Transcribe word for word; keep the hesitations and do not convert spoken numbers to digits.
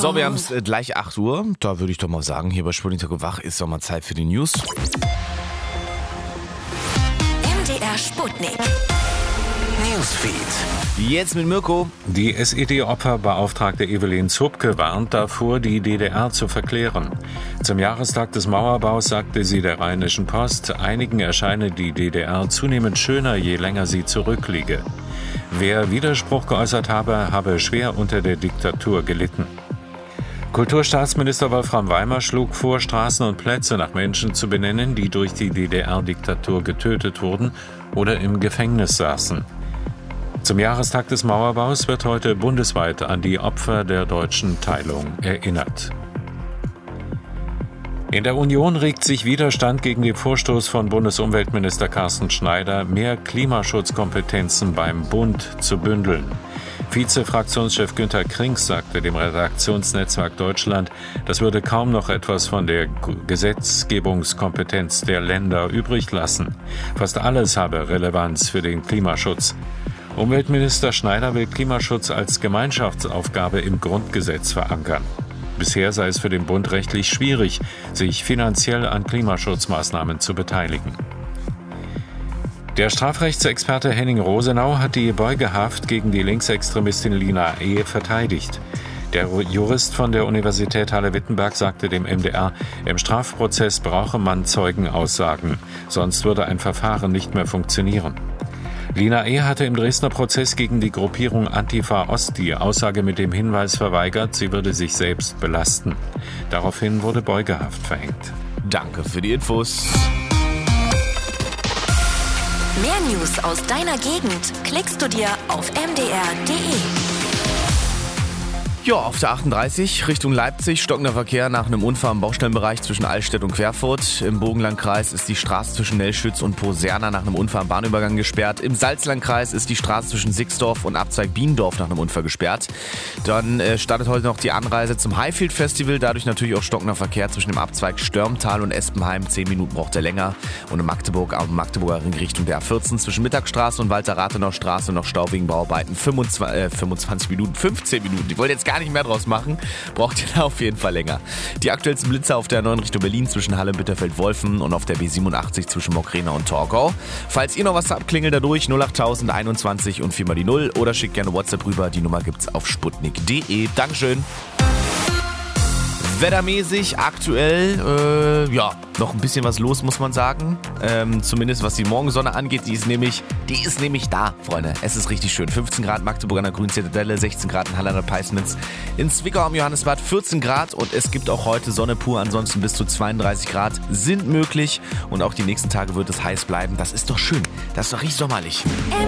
So, wir haben es gleich acht Uhr. Da würde ich doch mal sagen, hier bei Sputnik Wach ist doch mal Zeit für die News. M D R Sputnik. Newsfeed. Jetzt mit Mirko. Die S E D-Opferbeauftragte Evelyn Zupke warnt davor, die D D R zu verklären. Zum Jahrestag des Mauerbaus sagte sie der Rheinischen Post, einigen erscheine die D D R zunehmend schöner, je länger sie zurückliege. Wer Widerspruch geäußert habe, habe schwer unter der Diktatur gelitten. Kulturstaatsminister Wolfram Weimer schlug vor, Straßen und Plätze nach Menschen zu benennen, die durch die D D R-Diktatur getötet wurden oder im Gefängnis saßen. Zum Jahrestag des Mauerbaus wird heute bundesweit an die Opfer der deutschen Teilung erinnert. In der Union regt sich Widerstand gegen den Vorstoß von Bundesumweltminister Carsten Schneider, mehr Klimaschutzkompetenzen beim Bund zu bündeln. Vize-Fraktionschef Günter Krings sagte dem Redaktionsnetzwerk Deutschland, das würde kaum noch etwas von der Gesetzgebungskompetenz der Länder übrig lassen. Fast alles habe Relevanz für den Klimaschutz. Umweltminister Schneider will Klimaschutz als Gemeinschaftsaufgabe im Grundgesetz verankern. Bisher sei es für den Bund rechtlich schwierig, sich finanziell an Klimaschutzmaßnahmen zu beteiligen. Der Strafrechtsexperte Henning Rosenau hat die Beugehaft gegen die Linksextremistin Lina E. verteidigt. Der Jurist von der Universität Halle-Wittenberg sagte dem M D R, im Strafprozess brauche man Zeugenaussagen, sonst würde ein Verfahren nicht mehr funktionieren. Lina E. hatte im Dresdner Prozess gegen die Gruppierung Antifa Ost die Aussage mit dem Hinweis verweigert, sie würde sich selbst belasten. Daraufhin wurde Beugehaft verhängt. Danke für die Infos. Mehr News aus deiner Gegend klickst du dir auf m d r punkt d e. Ja, auf der achtunddreißig Richtung Leipzig stockender Verkehr nach einem Unfall im Baustellenbereich zwischen Allstedt und Querfurt. Im Bogenlandkreis ist die Straße zwischen Nellschütz und Poserna nach einem Unfall am Bahnübergang gesperrt. Im Salzlandkreis ist die Straße zwischen Sixdorf und Abzweig Biendorf nach einem Unfall gesperrt. Dann äh, startet heute noch die Anreise zum Highfield Festival. Dadurch natürlich auch stockender Verkehr zwischen dem Abzweig Störmtal und Espenheim. Zehn Minuten braucht er länger. Und in Magdeburg, auf dem Magdeburger Ring Richtung der A vierzehn zwischen Mittagstraße und Walter-Rathenau Straße noch Stau wegen Bauarbeiten. fünfundzwanzig, äh, fünfundzwanzig Minuten, fünfzehn Minuten. Ich wollte jetzt gar nicht mehr draus machen, braucht ihr da auf jeden Fall länger. Die aktuellsten Blitzer auf der neun Richtung Berlin zwischen Halle und Bitterfeld-Wolfen und auf der B siebenundachtzig zwischen Mockrena und Torgau. Falls ihr noch was habt, klingelt da durch null achttausend einundzwanzig und viermal die null oder schickt gerne WhatsApp rüber. Die Nummer gibt's auf sputnik punkt d e. Dankeschön. Wettermäßig aktuell, äh, ja, noch ein bisschen was los, muss man sagen. Ähm, zumindest was die Morgensonne angeht, die ist nämlich, die ist nämlich da, Freunde. Es ist richtig schön. fünfzehn Grad Magdeburg an der Grünen Zitadelle, sechzehn Grad in Halle an der Peisnitz, in Zwickau am Johannesbad vierzehn Grad und es gibt auch heute Sonne pur, ansonsten bis zu zweiunddreißig Grad sind möglich und auch die nächsten Tage wird es heiß bleiben. Das ist doch schön, das ist doch richtig sommerlich.